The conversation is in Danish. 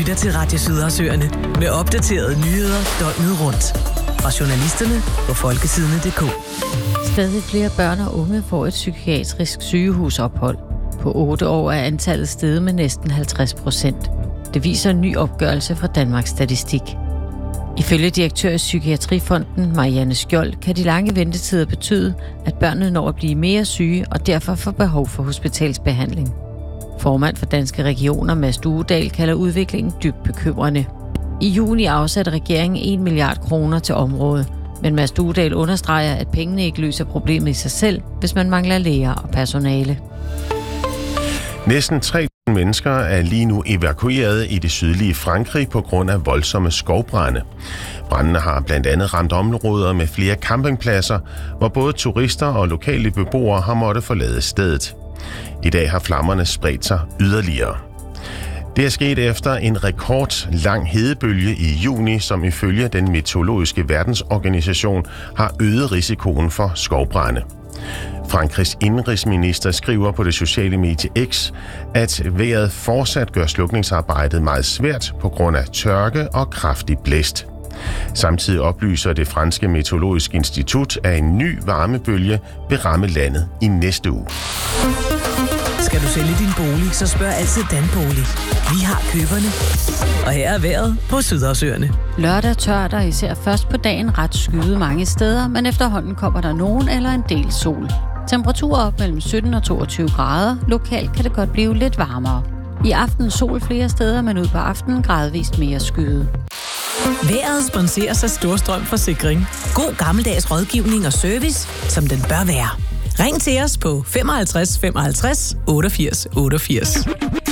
lytter til Radio Sydersøerne med opdaterede nyheder døgnet rundt. Fra journalisterne på folkesidene.dk. Stadig flere børn og unge får et psykiatrisk sygehusophold. På 8 år er antallet steget med næsten 50%. Det viser en ny opgørelse fra Danmarks Statistik. Ifølge direktør i Psykiatrifonden, Marianne Skjold, kan de lange ventetider betyde, at børnene når at blive mere syge og derfor får behov for hospitalsbehandling. Formand for Danske Regioner, Mads Duedal, kalder udviklingen dybt bekymrende. I juni afsatte regeringen 1 milliard kroner til området, men Mads Duedal understreger, at pengene ikke løser problemet i sig selv, hvis man mangler læger og personale. Næsten 3.000 mennesker er lige nu evakueret i det sydlige Frankrig på grund af voldsomme skovbrande. Brændene har blandt andet ramt områder med flere campingpladser, hvor både turister og lokale beboere har måttet forlade stedet. I dag har flammerne spredt sig yderligere. Det er sket efter en rekordlang hedebølge i juni, som ifølge den meteorologiske verdensorganisation har øget risikoen for skovbrande. Frankrigs indenrigsminister skriver på det sociale medie X, at vejret fortsat gør slukningsarbejdet meget svært på grund af tørke og kraftig blæst. Samtidig oplyser det franske meteorologiske institut, at en ny varmebølge vil ramme landet i næste uge. Skal du sælge din bolig, så spørg altid Danbolig. Vi har køberne. Og her er vejret på Sydersøerne. Lørdag tør der især først på dagen ret skyde mange steder, men efterhånden kommer der nogen eller en del sol. Temperaturer op mellem 17 og 22 grader. Lokalt kan det godt blive lidt varmere. I aften sol flere steder, men ud på aftenen gradvist mere skyde. Vejret sponseres af Storstrøm Forsikring. God gammeldags rådgivning og service, som den bør være. Ring til os på 55 55 88 88.